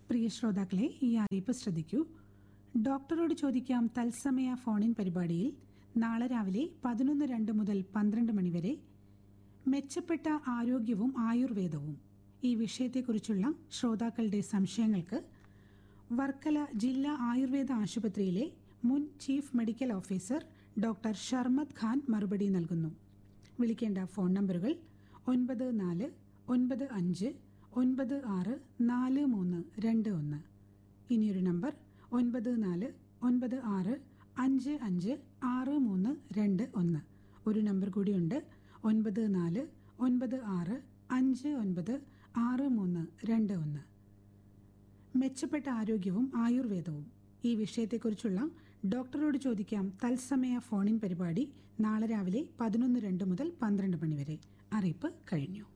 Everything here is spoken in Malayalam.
പ്രിയ ശ്രോതാക്കളെ, ഈ അറിയിപ്പ് ശ്രദ്ധിക്കൂ. ഡോക്ടറോട് ചോദിക്കാം തത്സമയ ഫോണിൻ പരിപാടിയിൽ നാളെ രാവിലെ 11:02 മുതൽ 12 മണിവരെ മെച്ചപ്പെട്ട ആരോഗ്യവും ആയുർവേദവും ഈ വിഷയത്തെക്കുറിച്ചുള്ള ശ്രോതാക്കളുടെ സംശയങ്ങൾക്ക് വർക്കല ജില്ലാ ആയുർവേദ ആശുപത്രിയിലെ മുൻ chief medical officer doctor Sharmad Khan മറുപടി നൽകുന്നു. വിളിക്കേണ്ട ഫോൺ നമ്പറുകൾ 9495964321. ഇനിയൊരു നമ്പർ 9496556321. ഒരു നമ്പർ കൂടിയുണ്ട്, 9456596321. മെച്ചപ്പെട്ട ആരോഗ്യവും ആയുർവേദവും ഈ വിഷയത്തെക്കുറിച്ചുള്ള ഡോക്ടറോട് ചോദിക്കാം തത്സമയ ഫോണിൻ പരിപാടി നാളെ രാവിലെ 11:02 മുതൽ 12 മണിവരെ. അറിയിപ്പ് കഴിഞ്ഞു.